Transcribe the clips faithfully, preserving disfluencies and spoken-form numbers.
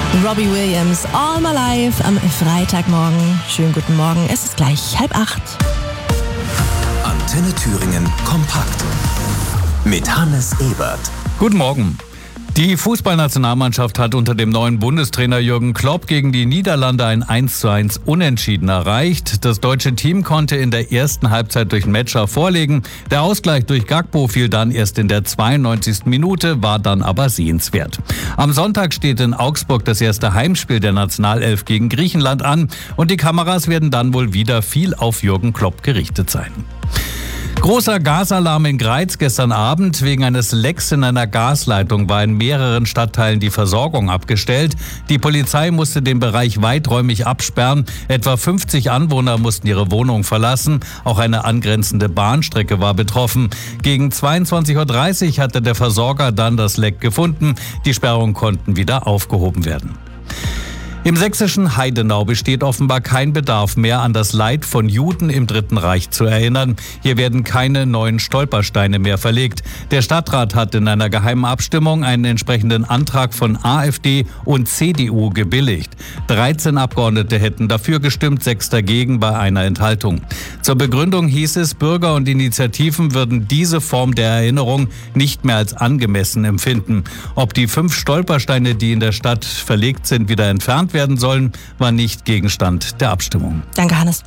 Robbie Williams, All My Life am Freitagmorgen. Schönen guten Morgen, es ist gleich halb acht. Antenne Thüringen kompakt mit Hannes Ebert. Guten Morgen. Die Fußballnationalmannschaft hat unter dem neuen Bundestrainer Jürgen Klopp gegen die Niederlande ein eins zu eins Unentschieden erreicht. Das deutsche Team konnte in der ersten Halbzeit durch Metscher vorlegen. Der Ausgleich durch Gakpo fiel dann erst in der zweiundneunzigsten Minute, war dann aber sehenswert. Am Sonntag steht in Augsburg das erste Heimspiel der Nationalelf gegen Griechenland an und die Kameras werden dann wohl wieder viel auf Jürgen Klopp gerichtet sein. Großer Gasalarm in Greiz gestern Abend. Wegen eines Lecks in einer Gasleitung war in mehreren Stadtteilen die Versorgung abgestellt. Die Polizei musste den Bereich weiträumig absperren. Etwa fünfzig Anwohner mussten ihre Wohnung verlassen. Auch eine angrenzende Bahnstrecke war betroffen. Gegen zweiundzwanzig Uhr dreißig hatte der Versorger dann das Leck gefunden. Die Sperrungen konnten wieder aufgehoben werden. Im sächsischen Heidenau besteht offenbar kein Bedarf mehr, an das Leid von Juden im Dritten Reich zu erinnern. Hier werden keine neuen Stolpersteine mehr verlegt. Der Stadtrat hat in einer geheimen Abstimmung einen entsprechenden Antrag von AfD und C D U gebilligt. dreizehn Abgeordnete hätten dafür gestimmt, sechs dagegen bei einer Enthaltung. Zur Begründung hieß es, Bürger und Initiativen würden diese Form der Erinnerung nicht mehr als angemessen empfinden. Ob die fünf Stolpersteine, die in der Stadt verlegt sind, wieder entfernt werden sollen, war nicht Gegenstand der Abstimmung. Danke, Hannes.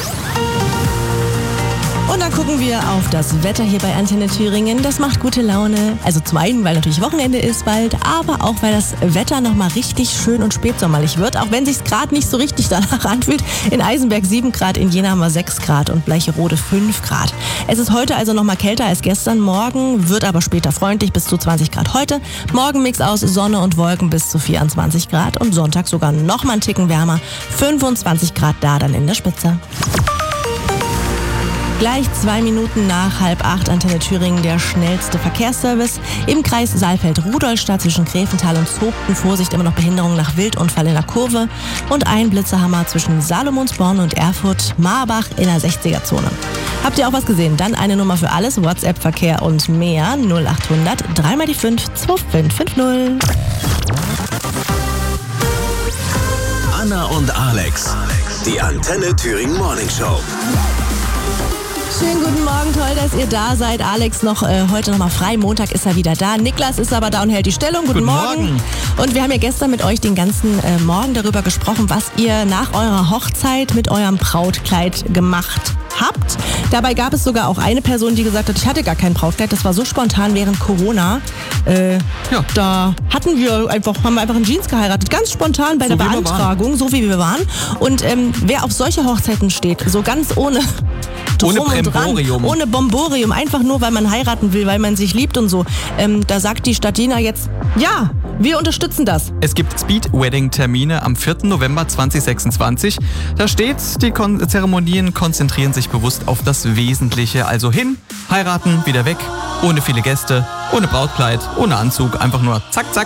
Und dann gucken wir auf das Wetter hier bei Antenne Thüringen. Das macht gute Laune. Also zum einen, weil natürlich Wochenende ist bald, aber auch, weil das Wetter nochmal richtig schön und spätsommerlich wird. Auch wenn es sich gerade nicht so richtig danach anfühlt. In Eisenberg sieben Grad, in Jena haben wir sechs Grad und Bleicherode fünf Grad. Es ist heute also nochmal kälter als gestern. Morgen wird aber später freundlich, bis zu zwanzig Grad heute. Morgen Mix aus Sonne und Wolken bis zu vierundzwanzig Grad. Und Sonntag sogar nochmal einen Ticken wärmer. fünfundzwanzig Grad da dann in der Spitze. Gleich zwei Minuten nach halb acht, Antenne Thüringen, der schnellste Verkehrsservice. Im Kreis Saalfeld-Rudolstadt zwischen Gräfenthal und Zogten. Vorsicht, immer noch Behinderung nach Wildunfall in der Kurve. Und ein Blitzerhammer zwischen Salomonsborn und Erfurt-Marbach in der sechziger-Zone. Habt ihr auch was gesehen? Dann eine Nummer für alles, WhatsApp-Verkehr und mehr. null achthundert drei mal die fünf zwei fünf fünf null. Anna und Alex, die Antenne Thüringen Morning Show. Schönen guten Morgen, toll, dass ihr da seid. Alex noch äh, heute nochmal frei, Montag ist er wieder da. Niklas ist aber da und hält die Stellung. Guten, guten Morgen. Morgen. Und wir haben ja gestern mit euch den ganzen äh, Morgen darüber gesprochen, was ihr nach eurer Hochzeit mit eurem Brautkleid gemacht habt. Dabei gab es sogar auch eine Person, die gesagt hat, ich hatte gar kein Brautkleid. Das war so spontan während Corona. Äh, ja. Da hatten wir einfach, haben wir einfach in Jeans geheiratet. Ganz spontan bei so der Beantragung, so wie wir waren. Und ähm, wer auf solche Hochzeiten steht, so ganz ohne... Ohne Bremborium. Ohne Bomborium, einfach nur, weil man heiraten will, weil man sich liebt und so. Ähm, da sagt die Stadt Jena jetzt, ja, wir unterstützen das. Es gibt Speed-Wedding-Termine am vierten November zweitausendsechsundzwanzig. Da steht, die Kon- Zeremonien konzentrieren sich bewusst auf das Wesentliche. Also hin, heiraten, wieder weg, ohne viele Gäste, ohne Brautkleid, ohne Anzug, einfach nur zack, zack.